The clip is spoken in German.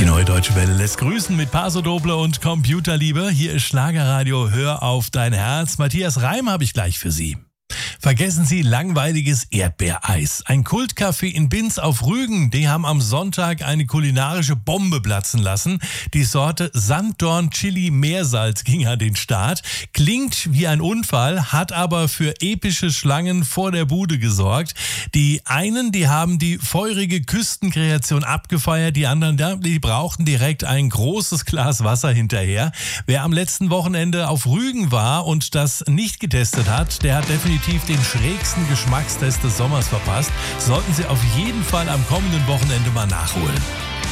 Die Neue Deutsche Welle lässt grüßen mit Paso Doble und Computerliebe. Hier ist Schlagerradio, hör auf dein Herz. Matthias Reim habe ich gleich für Sie. Vergessen Sie langweiliges Erdbeereis. Ein Kultcafé in Binz auf Rügen, die haben am Sonntag eine kulinarische Bombe platzen lassen. Die Sorte Sanddorn Chili Meersalz ging an den Start. Klingt wie ein Unfall, hat aber für epische Schlangen vor der Bude gesorgt. Die einen, die haben die feurige Küstenkreation abgefeiert, die anderen, die brauchten direkt ein großes Glas Wasser hinterher. Wer am letzten Wochenende auf Rügen war und das nicht getestet hat, der hat definitiv den schrägsten Geschmackstest des Sommers verpasst. Sollten Sie auf jeden Fall am kommenden Wochenende mal nachholen.